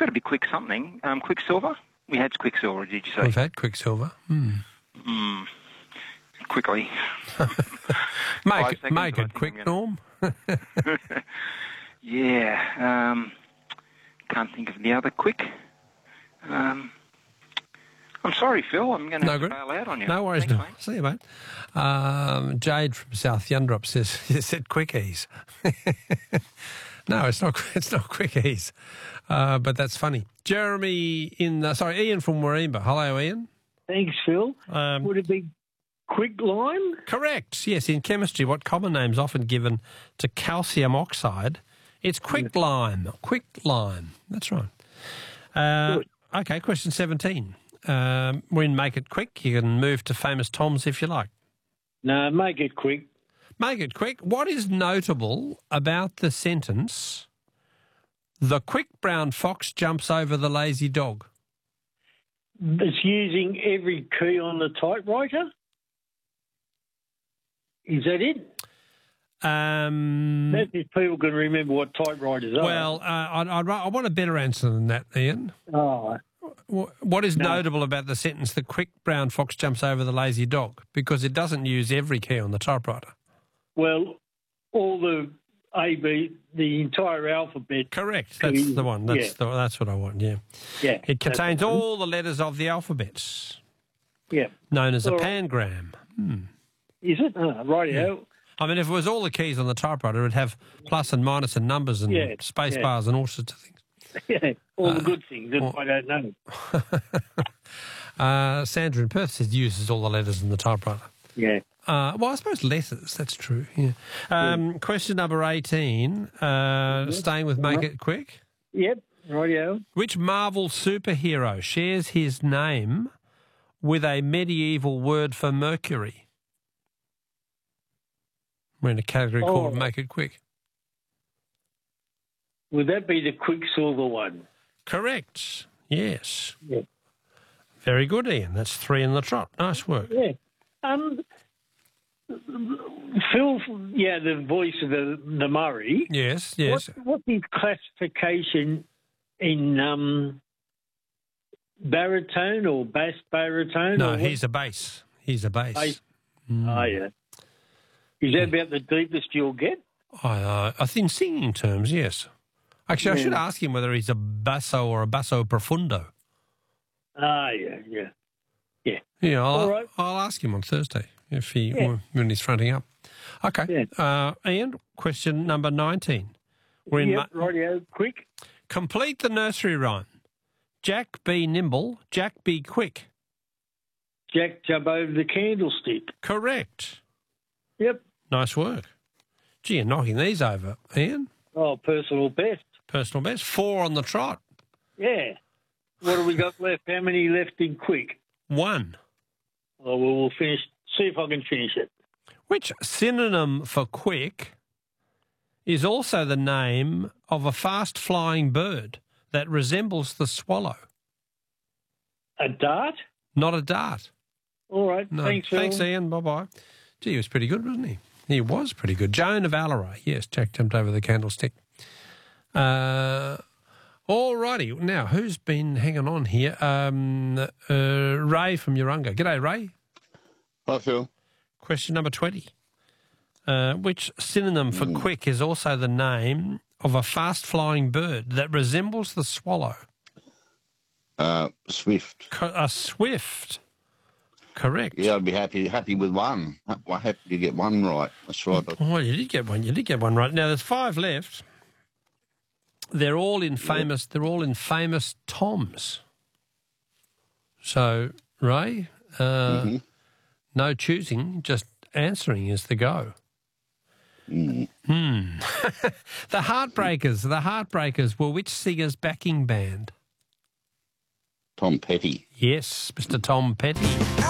got to be quick something. Quicksilver? We had Quicksilver, did you say? We've had Quicksilver. Quickly. Make it quick, Norm. Yeah. Can't think of the other quick. I'm sorry, Phil. I'm going to bail out on you. No worries. Thanks, mate. See you, mate. Jade from South Yundrup says, you said quickies. No, it's not quickies. But that's funny. Jeremy Ian from Warringah. Hello, Ian. Thanks, Phil. Would it be quicklime? Correct. Yes, in chemistry, what common name's often given to calcium oxide, it's quicklime. Quicklime. That's right. Okay, question 17. We're in Make It Quick. You can move to Famous Toms if you like. No, make it quick. Make it quick. What is notable about the sentence, the quick brown fox jumps over the lazy dog? It's using every key on the typewriter? Is that it? That's if people can remember what typewriters are. Well, I want a better answer than that, Ian. Oh. What is notable about the sentence, the quick brown fox jumps over the lazy dog? Because it doesn't use every key on the typewriter. Well, all the the entire alphabet. Correct. That's the one. That's what I want, yeah. Yeah. It contains all the letters of the alphabet. Yeah. Known as a pangram. Is it? Rightio. Yeah. I mean, if it was all the keys on the typewriter, it would have plus and minus and numbers and space bars and all sorts of things. Yeah, all the good things that I don't know. Sandra in Perth says uses all the letters in the typewriter. Yeah. Well, I suppose letters, that's true. Yeah. Question number 18, staying with Make It Quick. Yep, rightio. Which Marvel superhero shares his name with a medieval word for Mercury? We're in a category called Make It Quick. Would that be the Quicksilver one? Correct. Yes. Yeah. Very good, Ian. That's 3 in the trot. Nice work. Yeah. Phil, the voice of the Murray. Yes. What's his classification in baritone or bass baritone? No, he's a bass. He's a bass. Oh, yeah. Is that about the deepest you'll get? I think singing terms, yes. Actually, I should ask him whether he's a basso or a basso profundo. Ah, yeah. Yeah, I'll ask him on Thursday when he's fronting up. Okay. Yeah. Ian, question number 19. Rightio, quick. Complete the nursery rhyme. Jack be nimble, Jack be quick. Jack jump over the candlestick. Correct. Yep. Nice work. Gee, you're knocking these over, Ian. Oh, personal best. Personal best. 4 on the trot. Yeah. What have we got left? How many left in quick? 1. Oh, well, we'll finish. See if I can finish it. Which synonym for quick is also the name of a fast-flying bird that resembles the swallow? A dart? Not a dart. All right. No. Thanks, Phil. Thanks, Ian. Bye-bye. Gee, he was pretty good, wasn't he? He was pretty good. Joan of Allaray. Yes, Jack jumped over the candlestick. All righty. Now, who's been hanging on here? Ray from Urunga. G'day, Ray. Hi, Phil. Question number 20. Which synonym for quick is also the name of a fast-flying bird that resembles the swallow? Swift. A swift. Correct. Yeah, I'd be happy with one. I'm happy to get one right. That's right. Oh, you did get one. You did get one right. Now there's 5 left. They're all in famous. They're all in famous Toms. So, Ray, no choosing, just answering is the go. The Heartbreakers. The Heartbreakers were which singer's backing band? Tom Petty. Yes, Mr. Tom Petty.